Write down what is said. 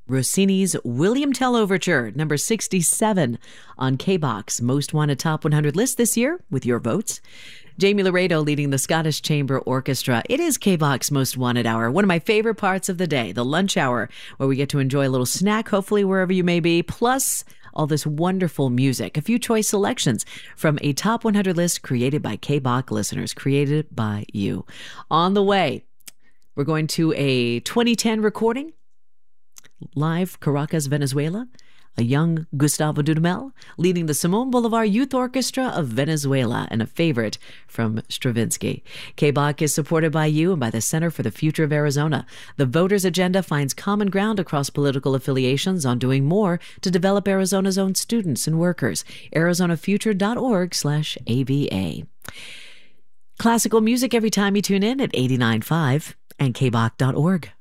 Rossini's William Tell Overture, number 67 on K-Box Most Wanted Top 100 list this year with your votes. Jamie Laredo leading the Scottish Chamber Orchestra. It is K-Box Most Wanted Hour, one of my favorite parts of the day, the lunch hour, where we get to enjoy a little snack, hopefully wherever you may be, plus all this wonderful music. A few choice selections from a top 100 list created by K-Box listeners, created by you. On the way, we're going to a 2010 recording, live Caracas, Venezuela. A young Gustavo Dudamel leading the Simón Bolívar Youth Orchestra of Venezuela, and a favorite from Stravinsky. K-Box is supported by you and by the Center for the Future of Arizona. The Voters Agenda finds common ground across political affiliations on doing more to develop Arizona's own students and workers. ArizonaFuture.org/AVA. Classical music every time you tune in at 89.5 and kbox.org.